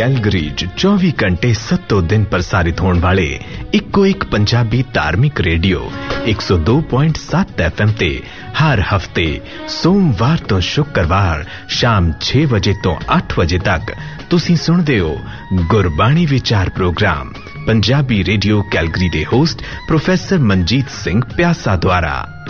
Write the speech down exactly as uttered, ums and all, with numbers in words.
Calgary 'ਚ ਚੌਵੀ ਘੰਟੇ ਸੱਤੋਂ ਦਿਨ ਪ੍ਰਸਾਰਿਤ ਹੋਣ ਵਾਲੇ ਇੱਕੋ ਇੱਕ ਪੰਜਾਬੀ ਧਾਰਮਿਕ ਰੇਡੀਓ ਇੱਕ ਸੌ ਦੋ ਪੁਆਇੰਟ ਸੱਤ ਐਫ ਐਮ ਤੇ ਹਰ ਹਫਤੇ ਸੋਮਵਾਰ ਤੋਂ ਸ਼ੁੱਕਰਵਾਰ ਸ਼ਾਮ ਛੇ ਵਜੇ ਤੋਂ ਅੱਠ ਵਜੇ ਤੱਕ ਤੁਸੀਂ ਸੁਣਦੇ ਹੋ ਗੁਰਬਾਣੀ ਵਿਚਾਰ ਪ੍ਰੋਗਰਾਮ ਪੰਜਾਬੀ ਰੇਡੀਓ ਕੈਲਗਰੀ ਦੇ ਹੋਸਟ ਪ੍ਰੋਫੈਸਰ ਮਨਜੀਤ ਸਿੰਘ ਪਿਆਸਾ ਦੁਆਰਾ।